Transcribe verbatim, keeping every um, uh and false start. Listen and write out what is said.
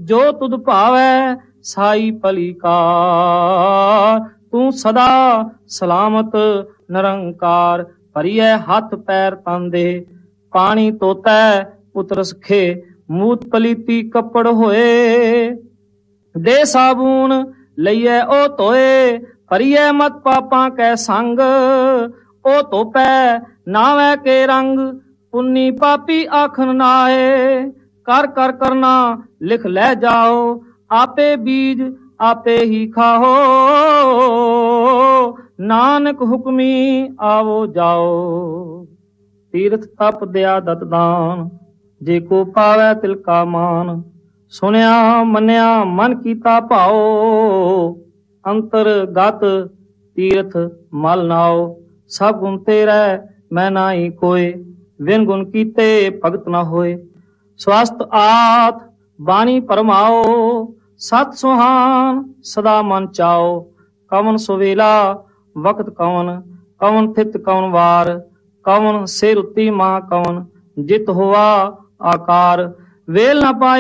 जो तुद भावै साई भली कार। तू सदा सलामत निरंकार, भरिए हथ पैर तन दे। पानी तोतै पुत्र सखे, मूत पलीती कपड़ होए। दे साबून लइए ओ धोए, भरिए मत पापां कै संग। ओ धोपै नावै के रंग, पुन्नी पापी आखन नाए। कर कर करना लिख लै जाओ, आपे बीज आपे ही खाओ। नानक हुक्मी आवो जाओ। तीर्थ तप दया दत दान, जे को पावै तिल का मान। सुनिया मनिया मन कीता भाओ, अंतर गत तीर्थ मल नाओ। सब गुण तेरै मैं नाई कोय, बिन गुण कीते भगत न होए। स्वस्थ आत बाणी परमाओ, सत सुहान सदा मन चाओ। कवन सुवेला वक्त कवन, कवन थित कवन वार। कवन सिर उत्ती मां कवन, जित हुआ आकार। वेल न पाई